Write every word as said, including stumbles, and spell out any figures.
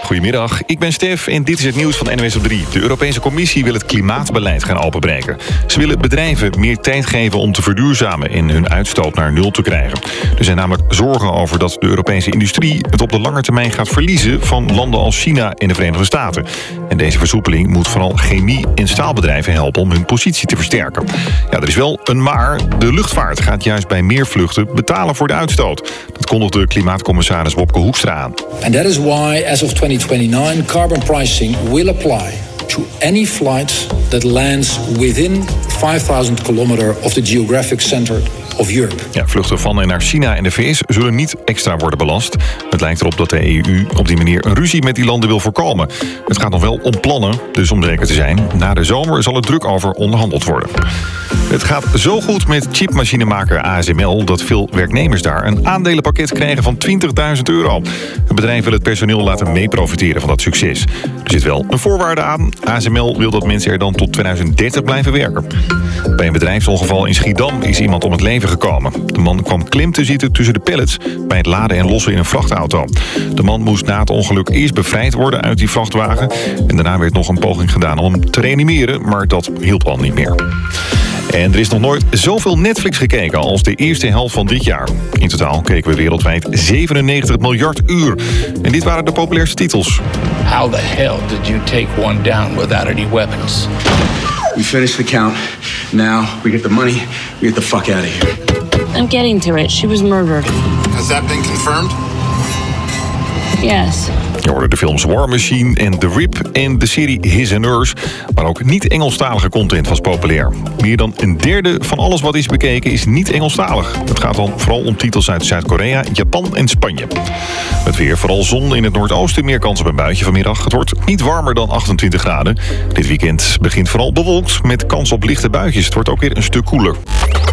Goedemiddag, ik ben Stef en dit is het nieuws van N O S op drie. De Europese Commissie wil het klimaatbeleid gaan openbreken. Ze willen bedrijven meer tijd geven om te verduurzamen en hun uitstoot naar nul te krijgen. Er zijn namelijk zorgen over dat de Europese industrie het op de lange termijn gaat verliezen van landen als China en de Verenigde Staten. En deze versoepeling moet vooral chemie- en staalbedrijven helpen om hun positie te versterken. Ja, er is wel een maar. De luchtvaart gaat juist bij meer vluchten betalen voor de uitstoot. Dat kondigde klimaatcommissaris Wopke Hoekstra aan. And that is why, as of twenty twenty-nine, carbon pricing will apply to any flight that lands within five thousand kilometer of the geographic center of Europe. Ja, vluchten van en naar China en de V S zullen niet extra worden belast. Het lijkt erop dat de E U op die manier een ruzie met die landen wil voorkomen. Het gaat nog wel om plannen, dus om zeker te zijn, na de zomer zal er druk over onderhandeld worden. Het gaat zo goed met chipmachinemaker A S M L dat veel werknemers daar een aandelenpakket krijgen van twintigduizend euro. Het bedrijf wil het personeel laten meeprofiteren van dat succes. Er zit wel een voorwaarde aan. A S M L wil dat mensen er dan tot tweeduizend dertig blijven werken. Bij een bedrijfsongeval in Schiedam is iemand om het leven gekomen. De man kwam klem te zitten tussen de pallets bij het laden en lossen in een vrachtauto. De man moest na het ongeluk eerst bevrijd worden uit die vrachtwagen. En daarna werd nog een poging gedaan om hem te reanimeren, maar dat hielp al niet meer. En er is nog nooit zoveel Netflix gekeken als de eerste helft van dit jaar. In totaal keken we wereldwijd zevenennegentig miljard uur. En dit waren de populairste titels. How the hell did you take one down without any weapons? We finished the count. Now we get the money. We get the fuck out of here. I'm getting to it. She was murdered. Has that been confirmed? Yes. Je hoorde de films War Machine en The Rip en de serie His and Hers. Maar ook niet-Engelstalige content was populair. Meer dan een derde van alles wat is bekeken is niet-Engelstalig. Het gaat dan vooral om titels uit Zuid-Korea, Japan en Spanje. Het weer, vooral zon in het noordoosten, meer kans op een buitje vanmiddag. Het wordt niet warmer dan achtentwintig graden. Dit weekend begint vooral bewolkt met kans op lichte buitjes. Het wordt ook weer een stuk koeler.